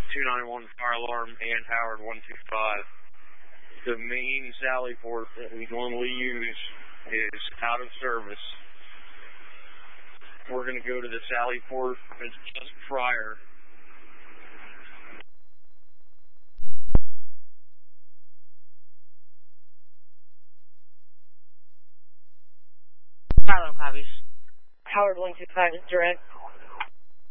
291 fire alarm and Howard 125. The main Sally port that we normally use is out of service. We're going to go to the Sally port just prior. Harlem copies. Howard 125 is direct.